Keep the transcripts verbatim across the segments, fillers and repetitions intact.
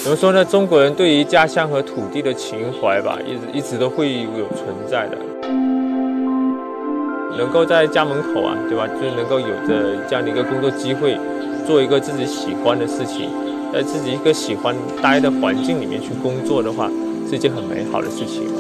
怎么说呢？中国人对于家乡和土地的情怀吧，一直一直都会有存在的。能够在家门口啊，对吧？就能够有着这样的一个工作机会，做一个自己喜欢的事情，在自己一个喜欢待的环境里面去工作的话，是一件很美好的事情。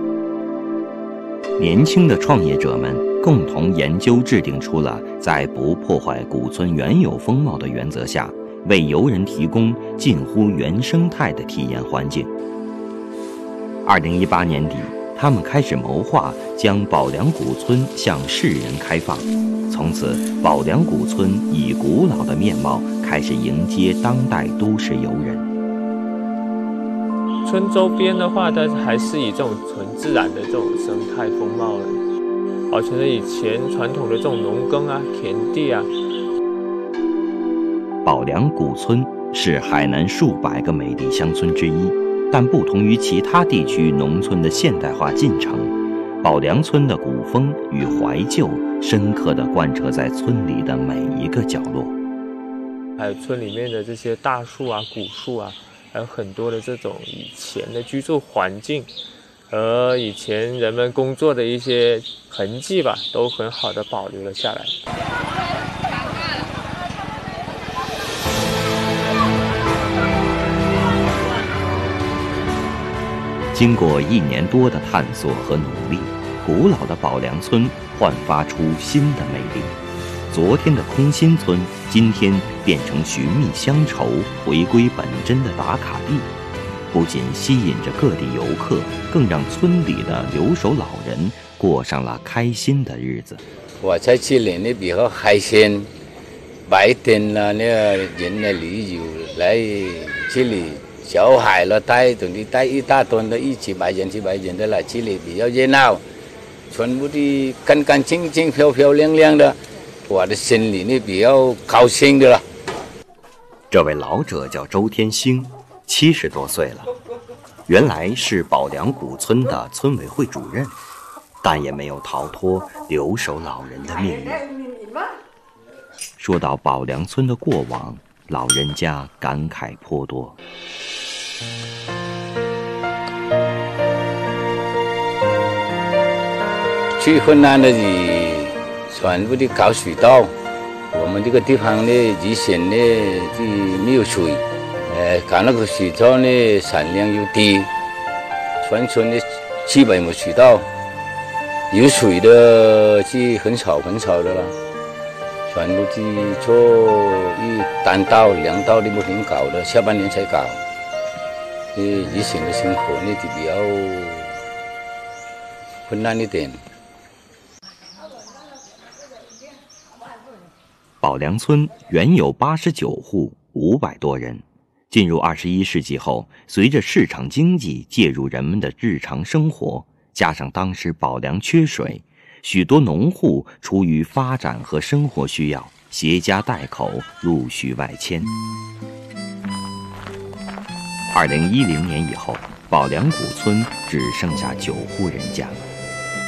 年轻的创业者们共同研究制定出了在不破坏古村原有风貌的原则下，为游人提供近乎原生态的体验环境。二零一八年底，他们开始谋划将宝梁古村向世人开放，从此宝梁古村以古老的面貌开始迎接当代都市游人。 村周边的话，它还是以这种纯自然的这种生态风貌的，保存着以前传统的这种农耕啊、田地啊。 宝梁古村是海南数百个美丽乡村之一，但不同于其他地区农村的现代化进程，宝梁村的古风与怀旧深刻地贯彻在村里的每一个角落。 还有村里面的这些大树啊、古树啊，还有很多的这种以前的居住环境和以前人们工作的一些痕迹吧，都很好的保留了下来。 经过一年多的探索和努力，古老的宝梁村焕发出新的魅力。昨天的空心村，今天变成寻觅乡愁、回归本真的打卡地，不仅吸引着各地游客，更让村里的留守老人过上了开心的日子。 我在这里呢比较开心，白天呢，那个人呢旅游来这里。小孩了带等于带一大堆的，一几百人几百人的来这里比较热闹，全部的干干净净、漂漂亮亮的，我的心里呢比较高兴的了。 这位老者叫周天星，七十多岁了，原来是宝梁古村的村委会主任，但也没有逃脱留守老人的命运。说到宝梁村的过往，老人家感慨颇多。 最困难的是全部的搞水稻，我们这个地方呢，以前呢就没有水，呃，搞那个水稻呢产量又低，全村的基本没水稻，有水的是很少很少的了。全部去做一单稻、两稻的不停搞的，下半年才搞。呃，以前的生活呢就比较困难一点。 宝梁村原有八十九户，五百多人。进入二十一世纪后，随着市场经济介入人们的日常生活，加上当时宝梁缺水，许多农户出于发展和生活需要，携家带口陆续外迁。二零一零年以后，宝梁古村只剩下九户人家了。